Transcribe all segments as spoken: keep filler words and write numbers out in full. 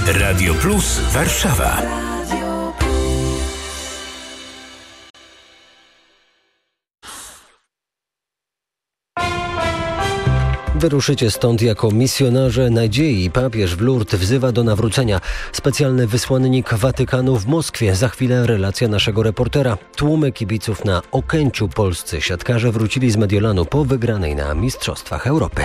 Radio Plus Warszawa. Wyruszycie stąd jako misjonarze nadziei. Papież w Lourdes wzywa do nawrócenia. Specjalny wysłannik Watykanu w Moskwie. Za chwilę relacja naszego reportera. Tłumy kibiców na Okęciu. Polscy siatkarze wrócili z Mediolanu po wygranej na Mistrzostwach Europy.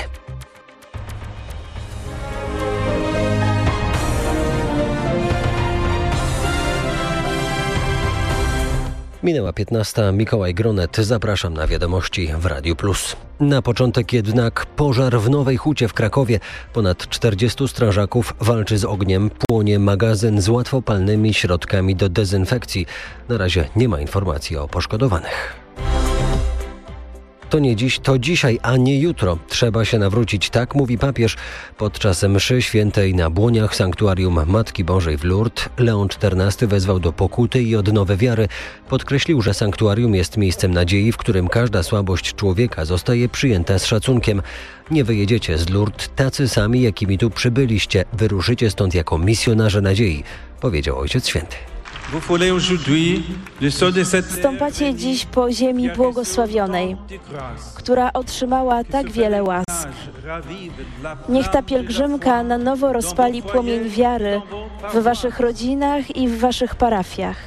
Minęła piętnasta. Mikołaj Gronet. Zapraszam na wiadomości w Radiu Plus. Na początek jednak pożar w Nowej Hucie w Krakowie. Ponad czterdziestu strażaków walczy z ogniem. Płonie magazyn z łatwopalnymi środkami do dezynfekcji. Na razie nie ma informacji o poszkodowanych. To nie dziś, to dzisiaj, a nie jutro. Trzeba się nawrócić, tak mówi papież. Podczas mszy świętej na błoniach sanktuarium Matki Bożej w Lourdes Leon czternasty wezwał do pokuty i odnowy wiary. Podkreślił, że sanktuarium jest miejscem nadziei, w którym każda słabość człowieka zostaje przyjęta z szacunkiem. Nie wyjedziecie z Lourdes tacy sami, jakimi tu przybyliście. Wyruszycie stąd jako misjonarze nadziei, powiedział Ojciec Święty. Stąpacie dziś po ziemi błogosławionej, która otrzymała tak wiele łask. Niech ta pielgrzymka na nowo rozpali płomień wiary w waszych rodzinach i w waszych parafiach.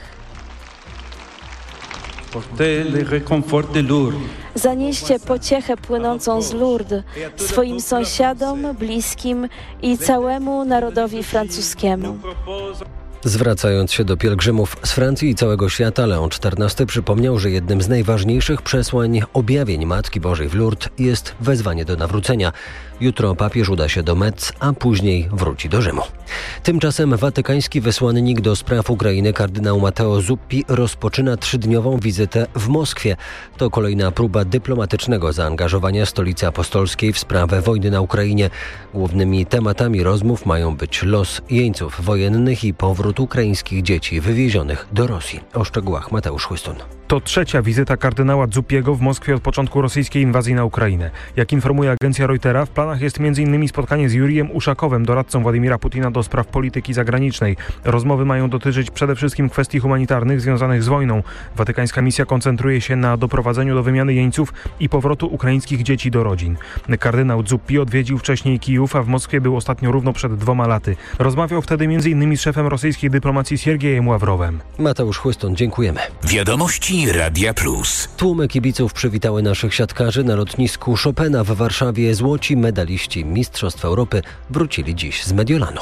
Zanieście pociechę płynącą z Lourdes swoim sąsiadom, bliskim i całemu narodowi francuskiemu. Zwracając się do pielgrzymów z Francji i całego świata, Leon czternasty przypomniał, że jednym z najważniejszych przesłań objawień Matki Bożej w Lourdes jest wezwanie do nawrócenia. Jutro papież uda się do Metz, a później wróci do Rzymu. Tymczasem watykański wysłannik do spraw Ukrainy kardynał Matteo Zuppi rozpoczyna trzydniową wizytę w Moskwie. To kolejna próba dyplomatycznego zaangażowania Stolicy Apostolskiej w sprawę wojny na Ukrainie. Głównymi tematami rozmów mają być los jeńców wojennych i powrót ukraińskich dzieci wywiezionych do Rosji. O szczegółach Mateusz Chłystun. To trzecia wizyta kardynała Zuppiego w Moskwie od początku rosyjskiej inwazji na Ukrainę. Jak informuje agencja Reutera, w planach jest między innymi spotkanie z Jurijem Uszakowem, doradcą Władimira Putina do spraw polityki zagranicznej. Rozmowy mają dotyczyć przede wszystkim kwestii humanitarnych związanych z wojną. Watykańska misja koncentruje się na doprowadzeniu do wymiany jeńców i powrotu ukraińskich dzieci do rodzin. Kardynał Zuppi odwiedził wcześniej Kijów, a w Moskwie był ostatnio równo przed dwoma laty. Rozmawiał wtedy między innymi z szefem rosyjskiej dyplomacji Siergiejem Ławrowem. Mateusz Chłystun, dziękujemy. Wiadomości Radia Plus. Tłumy kibiców przywitały naszych siatkarzy na lotnisku Chopina w Warszawie. Złoci medaliści Mistrzostw Europy wrócili dziś z Mediolanu.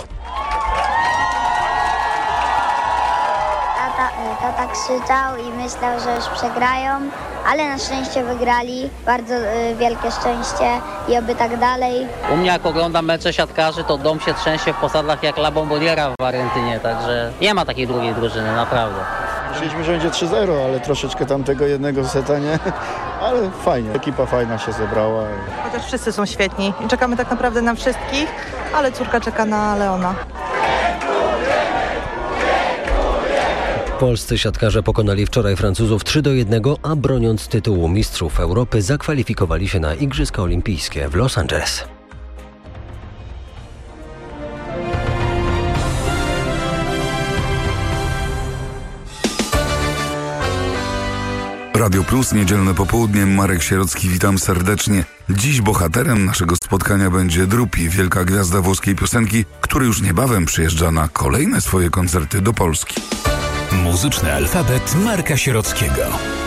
Tata, tata krzyczał i myślał, że już przegrają, ale na szczęście wygrali. Bardzo y, wielkie szczęście i oby tak dalej. U mnie jak oglądam mecze siatkarzy, to dom się trzęsie w posadach jak La Bomboniera w Argentynie, także nie ma takiej drugiej drużyny, naprawdę. Myśleliśmy, że będzie trzy zero, ale troszeczkę tamtego jednego seta nie, ale fajnie, ekipa fajna się zebrała. Chociaż wszyscy są świetni i czekamy tak naprawdę na wszystkich, ale córka czeka na Leona. Polscy siatkarze pokonali wczoraj Francuzów trzy do jednego, a broniąc tytułu mistrzów Europy zakwalifikowali się na Igrzyska Olimpijskie w Los Angeles. Radio Plus, niedzielne popołudnie, Marek Sierocki, witam serdecznie. Dziś bohaterem naszego spotkania będzie Drupi, wielka gwiazda włoskiej piosenki, który już niebawem przyjeżdża na kolejne swoje koncerty do Polski. Muzyczny alfabet Marka Sierockiego.